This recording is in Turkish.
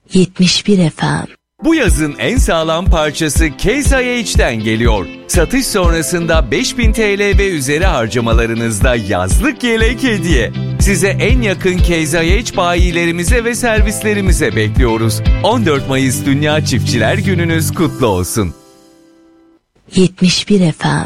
71 FM. Bu yazın en sağlam parçası Case IH'den geliyor. Satış sonrasında 5000 TL ve üzeri harcamalarınızda yazlık yelek hediye. Size en yakın Case IH bayilerimize ve servislerimize bekliyoruz. 14 Mayıs Dünya Çiftçiler Gününüz kutlu olsun. 71 FM.